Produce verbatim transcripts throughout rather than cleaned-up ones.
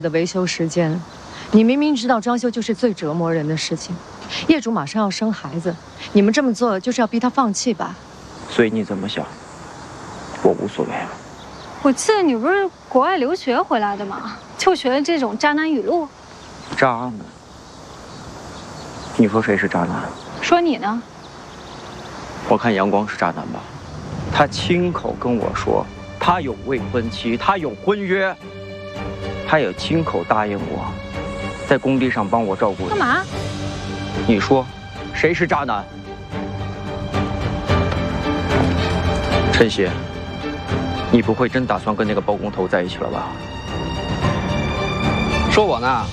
的维修时间，你明明知道装修就是最折磨人的事情，业主马上要生孩子，你们这么做就是要逼他放弃吧？ 所以你怎么想，我无所谓啊。 我记得你不是国外留学回来的吗？就学了这种渣男语录。 渣男？你说谁是渣男？ 说你呢？ 我看阳光是渣男吧，他亲口跟我说，他有未婚妻，他有婚约，他也亲口答应我，在工地上帮我照顾你。 干嘛？ 你说，谁是渣男？陈曦，你不会真打算跟那个包工头在一起了吧？ 说我呢？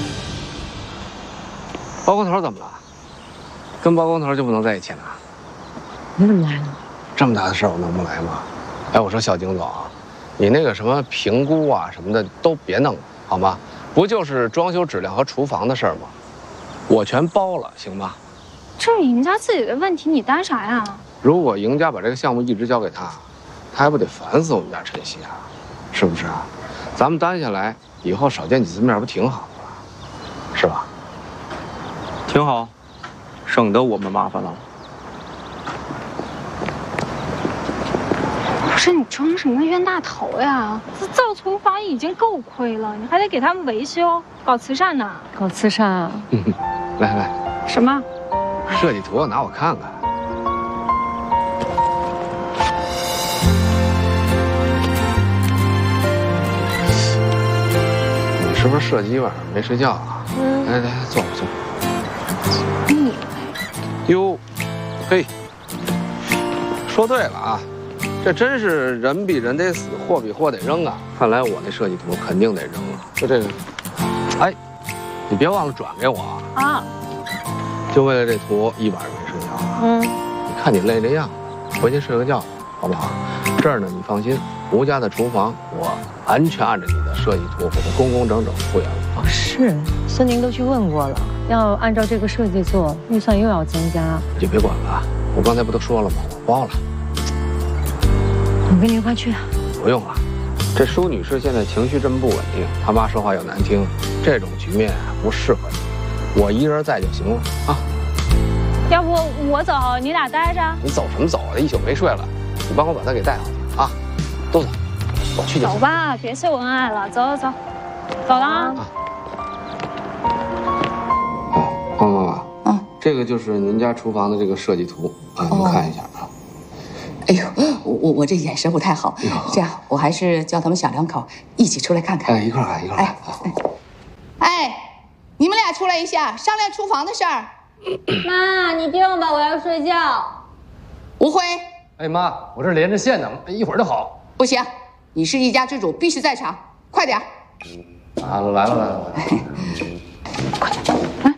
包工头怎么了？跟包工头就不能在一起了？ 你怎么来了？ 这么大的事儿我能不来吗？哎，我说小景总啊，你那个什么评估啊什么的都别弄了，好吗？不就是装修质量和厨房的事儿吗？我全包了，行吗？ 这是赢家自己的问题，你担啥呀？ 如果赢家把这个项目一直交给他，他还不得烦死我们家晨曦啊？是不是啊？咱们担下来以后少见几次面不挺好的吗？是吧？ 挺好，省得我们麻烦了。 不是你装什么冤大头呀？这造厨房已经够亏了，你还得给他们维修，搞慈善呢？ 搞慈善啊？ 嗯，来来， 什么？ 设计图拿我看看。你是不是设计一晚上没睡觉啊？嗯。来来，坐坐。 你。 哟，嘿，说对了啊。这真是人比人得死，货比货得扔啊！看来我那设计图肯定得扔了。就这个，哎，你别忘了转给我啊！啊，就为了这图，一晚上没睡觉。嗯，你看你累这样子，回去睡个觉，好不好？这儿呢，你放心，吴家的厨房我完全按照你的设计图给它工工整整复原了啊！ 是，孙宁都去问过了，要按照这个设计做，预算又要增加。 你就别管了，我刚才不都说了吗？我包了。 我跟你一块去啊！ 不用了，这舒女士现在情绪这么不稳定，她妈说话又难听，这种局面不适合你，我一人在就行了啊。 要不我走，你俩待着。 你走什么走啊？一宿没睡了，你帮我把她给带回去啊！都走，我去就行。 走吧，别秀恩爱了，走走走，走了啊。 哦，妈妈，嗯，这个就是您家厨房的这个设计图啊，您看一下啊。 哎呦，我我我这眼神不太好，这样我还是叫他们小两口一起出来看看。 哎，一块看，一块看。 哎，哎，你们俩出来一下，商量厨房的事儿。 妈，你定吧，我要睡觉。 吴辉， 哎妈，我这连着线呢，一会儿就好。 不行，你是一家之主，必须在场，快点。 啊，来了来了来了。 快点，嗯。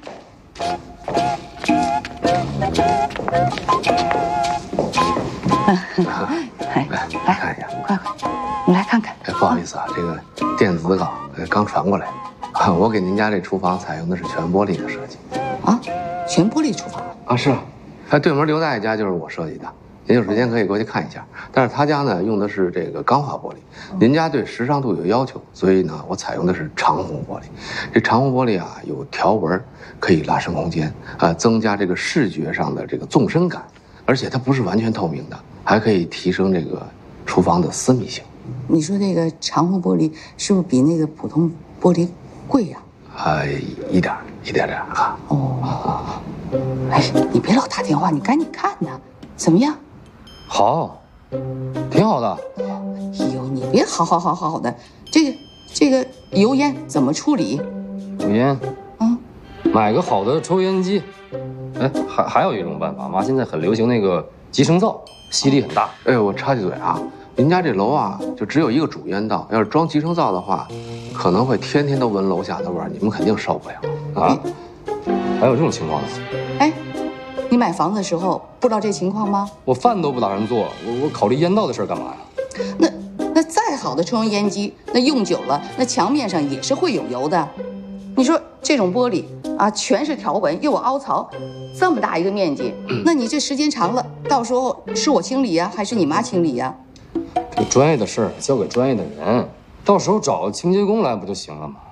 来，来看一下， 快快，你来看看。 哎，不好意思啊，这个电子稿刚传过来，啊，我给您家这厨房采用的是全玻璃的设计。 啊，全玻璃厨房啊，是啊，哎，对门刘大爷家就是我设计的，您有时间可以过去看一下。但是他家呢用的是这个钢化玻璃，您家对时尚度有要求，所以呢我采用的是长虹玻璃。这长虹玻璃啊有条纹，可以拉伸空间啊，增加这个视觉上的这个纵深感，而且它不是完全透明的。还可以提升这个厨房的私密性。 你说这个长虹玻璃是不是比那个普通玻璃贵呀？ 啊，一点一点点啊。 哦，哎，你别老打电话，你赶紧看呐，怎么样？ 好，挺好的。 哎呦，你别好好好好的，这个这个油烟怎么处理？ 油烟， 嗯， 买个好的抽烟机。哎，还还有一种办法，妈，现在很流行那个集成灶。吸力很大。 哎，我插句嘴啊，您家这楼啊，就只有一个主烟道，要是装集成灶的话，可能会天天都闻楼下的味儿，你们肯定受不了啊。还有这种情况呢？ 哎，你买房子的时候不知道这情况吗？ 我饭都不打算做，我我考虑烟道的事儿干嘛呀？ 那那再好的抽油烟机，那用久了，那墙面上也是会有油的。你说这种玻璃啊，全是条纹，又有凹槽，这么大一个面积，那你这时间长了，到时候是我清理呀，还是你妈清理呀？ 这专业的事儿交给专业的人，到时候找清洁工来不就行了吗？